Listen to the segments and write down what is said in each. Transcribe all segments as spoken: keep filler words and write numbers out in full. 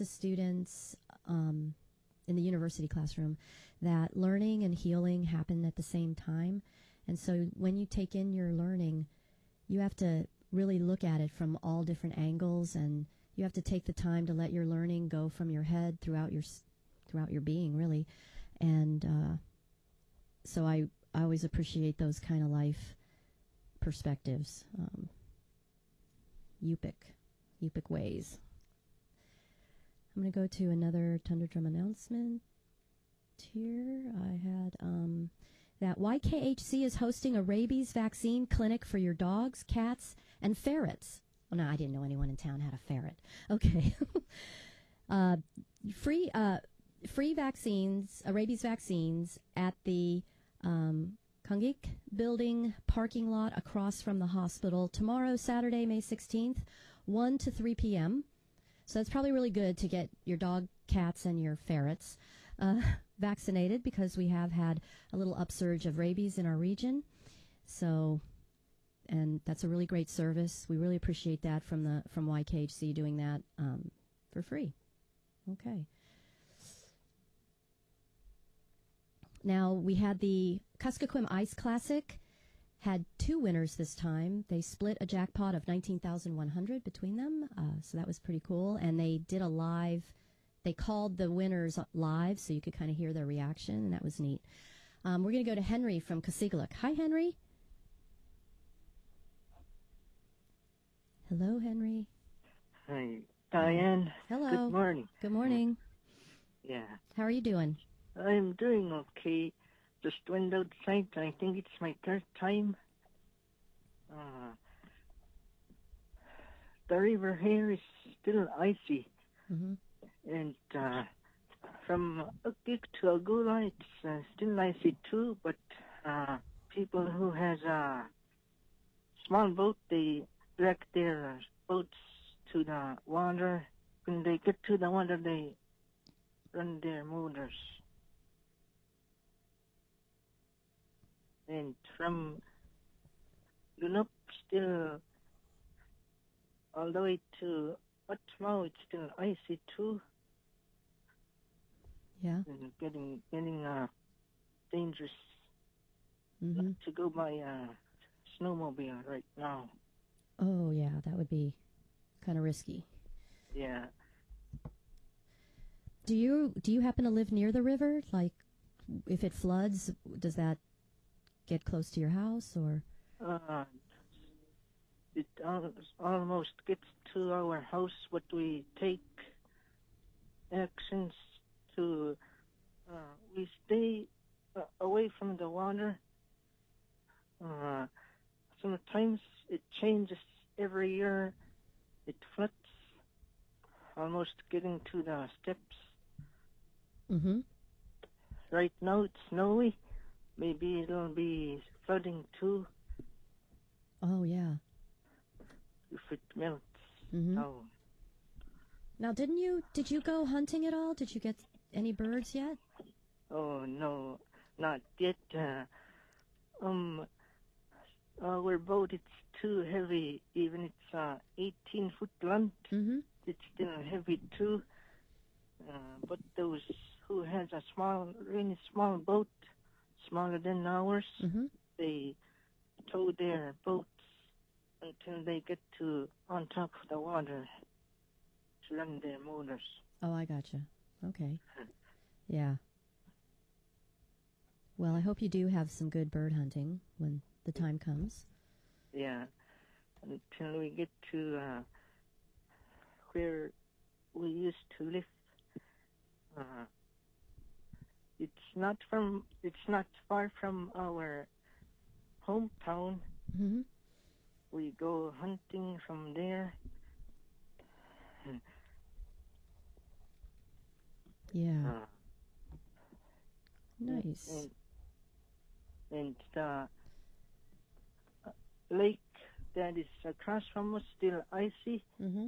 to students um, in the university classroom that learning and healing happen at the same time. And so when you take in your learning, you have to really look at it from all different angles, and you have to take the time to let your learning go from your head throughout your throughout your being, really. And uh, so I, I always appreciate those kind of life perspectives. Um, Yupik, Yupik ways. I'm going to go to another Tundra Drum announcement here. I had um, that Y K H C is hosting a rabies vaccine clinic for your dogs, cats, and ferrets. Oh, no, I didn't know anyone in town had a ferret. Okay. uh, free uh, free vaccines, uh, rabies vaccines at the um, Kungik Building parking lot across from the hospital tomorrow, Saturday, May sixteenth, one to three p.m. So it's probably really good to get your dog, cats, and your ferrets uh, vaccinated, because we have had a little upsurge of rabies in our region. So, and that's a really great service. We really appreciate that from the from Y K H C doing that um, for free. Okay. Now, we had the Kuskokwim Ice Classic, had two winners this time. They split a jackpot of nineteen thousand one hundred dollars between them, uh, so that was pretty cool. And they did a live, they called the winners live so you could kind of hear their reaction, and that was neat. Um, we're going to go to Henry from Kasigaluk. Hi, Henry. Hello, Henry. Hi, Diane. Hello. Good morning. Good morning. Yeah. How are you doing? I'm doing okay. Just went outside. I think it's my third time. Uh, the river here is still icy. Mm-hmm. And uh, from Ukik to Agula, it's uh, still icy too, but uh, people who has a small boat, they drag their boats to the water. When they get to the water, they run their motors. And from Lunup still all the way to Otmao, it's still icy too. Yeah. And getting getting uh, dangerous Mm-hmm. not to go by uh, snowmobile right now. Oh, yeah, that would be kind of risky. Yeah. Do you do you happen to live near the river? Like, if it floods, does that get close to your house, or? Uh, it al- almost gets to our house, but we take actions to, uh, we stay uh, away from the water. Uh, sometimes it changes every year. It floods, almost getting to the steps. Mm-hmm. Right now it's snowy. Maybe it'll be flooding too Oh, yeah. if it melts. Mm-hmm. Oh, Now, didn't you, did you go hunting at all? Did you get any birds yet? oh no, not yet. Uh, um, our boat, it's too heavy. Even it's uh, eighteen foot long. Mm-hmm. It's still heavy too. Uh, but those who has a small, really small boat, smaller than ours, Mm-hmm. they tow their boats until they get to on top of the water to run their motors. Oh, I gotcha. Okay. Yeah. Well, I hope you do have some good bird hunting when the time comes. Yeah, until we get to uh, where we used to live. Uh, it's not from. It's not far from our hometown. Mm-hmm. We go hunting from there. Yeah. Uh, Nice. And, and the uh, lake that is across from us still icy, Mm-hmm.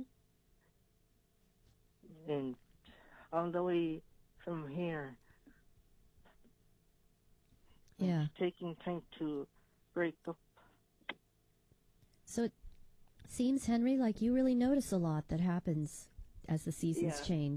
and all the way from here, Yeah. it's taking time to break up. So it seems, Henry, like you really notice a lot that happens as the seasons Yeah. change.